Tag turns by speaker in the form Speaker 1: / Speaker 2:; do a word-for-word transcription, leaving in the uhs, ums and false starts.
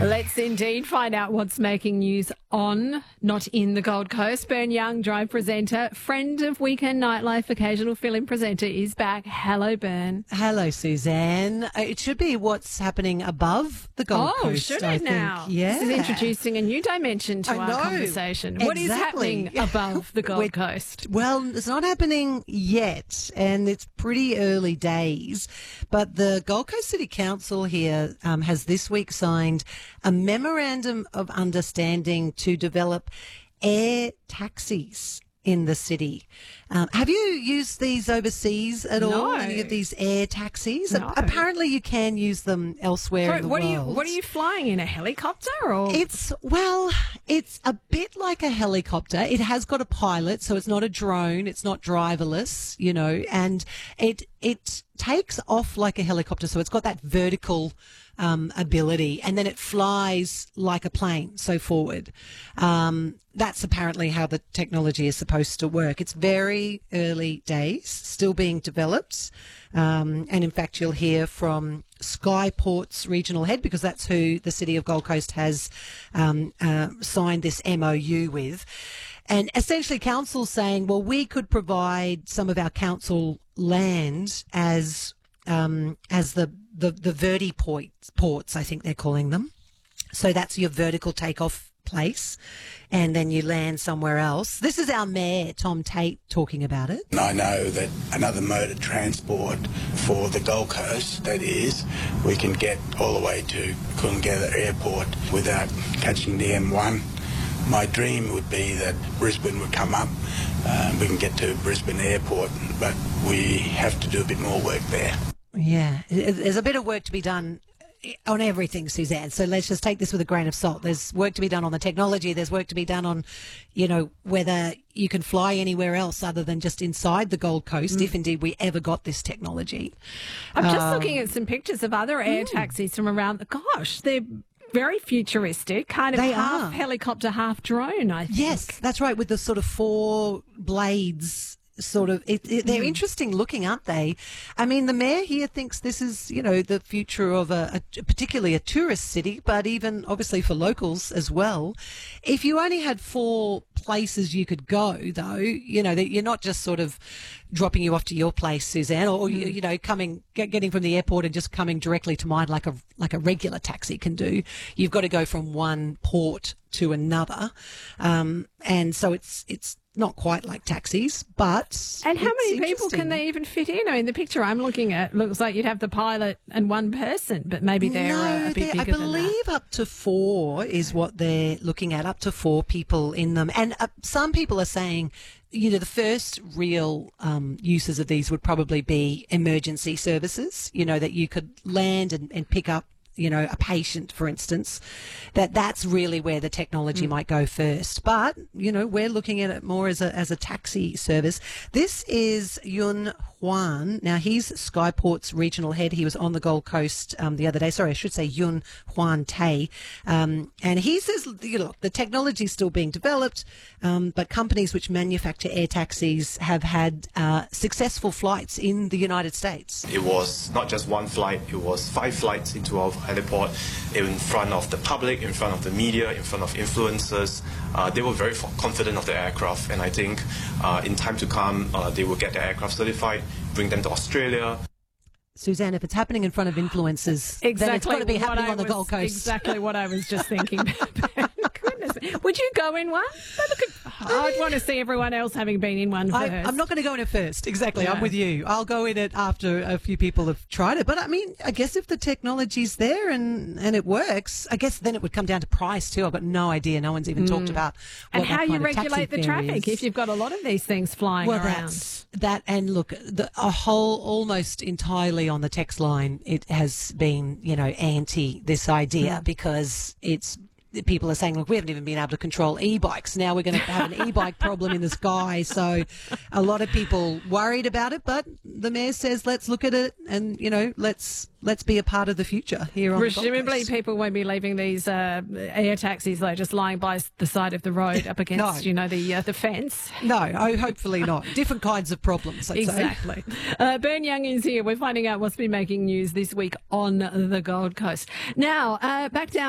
Speaker 1: Let's indeed find out what's making news on, not in the Gold Coast. Bern Young, Drive presenter, friend of Weekend Nightlife, occasional fill-in presenter, is back. Hello, Bern.
Speaker 2: Hello, Suzanne. It should be what's happening above the Gold
Speaker 1: oh,
Speaker 2: Coast,
Speaker 1: should
Speaker 2: I
Speaker 1: it
Speaker 2: think.
Speaker 1: now?
Speaker 2: Yeah.
Speaker 1: This is introducing a new dimension to
Speaker 2: I
Speaker 1: our
Speaker 2: know.
Speaker 1: conversation. What is
Speaker 2: Exactly.
Speaker 1: happening above the Gold
Speaker 2: We're-
Speaker 1: Coast?
Speaker 2: Well, it's not happening yet, and it's pretty early days. But the Gold Coast City Council here um, has this week signed a memorandum of understanding to develop air taxis in the city. Um, have you used these overseas at
Speaker 1: No.
Speaker 2: all? Any of these air taxis?
Speaker 1: No.
Speaker 2: Apparently, you can use them elsewhere
Speaker 1: Sorry,
Speaker 2: in the
Speaker 1: what
Speaker 2: world.
Speaker 1: are you? What are you flying in? A helicopter or?
Speaker 2: It's, well, it's a bit like a helicopter. It has got a pilot, so it's not a drone. It's not driverless, you know, and it, it takes off like a helicopter. So it's got that vertical, um, ability, and then it flies like a plane, so forward. Um, that's apparently how the technology is supposed to work. It's very early days, still being developed. Um, and in fact, you'll hear from Skyport's regional head, because that's who the City of Gold Coast has um, uh, signed this M O U with. And essentially, council's saying, well, we could provide some of our council land as um, as the the, the verti ports, ports, I think they're calling them. So that's your vertical takeoff place, and then you land somewhere else. This is our mayor, Tom Tate, talking about it.
Speaker 3: I know that another mode of transport for the Gold Coast, that is, we can get all the way to Coolangatta Airport without catching the M one. My dream would be that Brisbane would come up, uh, we can get to Brisbane Airport, but we have to do a bit more work there.
Speaker 2: Yeah, there's a bit of work to be done on everything, Suzanne. So let's just take this with a grain of salt. There's work to be done on the technology. There's work to be done on, you know, whether you can fly anywhere else other than just inside the Gold Coast, mm. if indeed we ever got this technology.
Speaker 1: I'm just
Speaker 2: um,
Speaker 1: looking at some pictures of other air
Speaker 2: mm.
Speaker 1: taxis from around the, gosh, they're very futuristic, kind of
Speaker 2: They
Speaker 1: half
Speaker 2: are.
Speaker 1: helicopter, half drone, I think.
Speaker 2: Yes, that's right, with the sort of four blades. Sort of, it, it, they're
Speaker 1: Mm.
Speaker 2: interesting looking, aren't they? I mean, the mayor here thinks this is, you know, the future of a, a particularly a tourist city, but even obviously for locals as well. If you only had four places you could go, though, you know, that you're not just sort of dropping you off to your place, Suzanne, or,
Speaker 1: Mm.
Speaker 2: you, you know, coming, get, getting from the airport and just coming directly to mine like a like a regular taxi can do. You've got to go from one port to another, um, and so it's it's. Not quite like taxis, but
Speaker 1: And how
Speaker 2: it's
Speaker 1: many people
Speaker 2: interesting.
Speaker 1: can they even fit in? I mean, the picture I'm looking at looks like you'd have the pilot and one person, but maybe they're
Speaker 2: no,
Speaker 1: uh, a bit
Speaker 2: they're-
Speaker 1: bigger
Speaker 2: I
Speaker 1: than that.
Speaker 2: believe up to four is what they're looking at, up to four people in them. And uh, some people are saying, you know, the first real um, uses of these would probably be emergency services, you know, that you could land and, and pick up, you know, a patient, for instance, that that's really where the technology mm. might go first. But, you know, we're looking at it more as a, as a taxi service. This is Yun Huan. Now, he's Skyport's regional head. He was on the Gold Coast um, the other day. Sorry, I should say Yun Huan Tay. Um, and he says, you know, the technology is still being developed, um, but companies which manufacture air taxis have had uh, successful flights in the United States.
Speaker 4: It was not just one flight, it was five flights into our heliport in front of the public, in front of the media, in front of influencers. Uh, they were very f- confident of the aircraft, and I think uh, in time to come, uh, they will get the aircraft certified, bring them to Australia.
Speaker 2: Suzanne, if it's happening in front of influencers,
Speaker 1: Exactly
Speaker 2: then it's got to be
Speaker 1: what
Speaker 2: happening
Speaker 1: I
Speaker 2: on the
Speaker 1: was-
Speaker 2: Gold Coast.
Speaker 1: Exactly what I was just thinking. Goodness me. Would you go in one? That look at, I'd want to see everyone else having been in one first.
Speaker 2: I, I'm not going to go in it first. Exactly.
Speaker 1: No.
Speaker 2: I'm with you. I'll go in it after a few people have tried it. But I mean, I guess if the technology's there and, and it works, I guess then it would come down to price too. I've got no idea. No one's even mm. talked about what
Speaker 1: and how
Speaker 2: that
Speaker 1: you
Speaker 2: kind of taxi
Speaker 1: regulate the
Speaker 2: fare
Speaker 1: traffic
Speaker 2: is.
Speaker 1: if you've got a lot of these things flying
Speaker 2: well,
Speaker 1: around.
Speaker 2: That's, that and look, the, a whole almost entirely on the text line, it has been, you know, anti this idea mm. because it's people are saying, look, we haven't even been able to control e-bikes. Now we're going to have an e-bike problem in the sky. So a lot of people worried about it, but the mayor says, let's look at it and, you know, let's let's be a part of the future here on the Gold
Speaker 1: Presumably
Speaker 2: Coast.
Speaker 1: people won't be leaving these uh, air taxis like just lying by the side of the road up against,
Speaker 2: No.
Speaker 1: you know, the uh, the fence.
Speaker 2: No, oh, hopefully not. Different kinds of problems, I'd say.
Speaker 1: Exactly. Uh, Bern Young is here. We're finding out what's been making news this week on the Gold Coast. Now, uh, back down.